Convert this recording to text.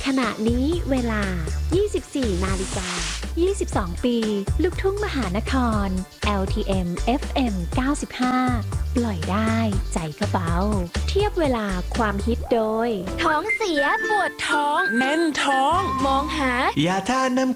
ขณะนี้เวลา 24 นาฬิกา 22 ปี ลูกทุ่งมหานคร LTM FM 95 ปล่อยได้ใจก็เบาเทียบเวลาความฮิตโดยท้องเสียปวดท้องแน่นท้อง มองหายาทาน้ำ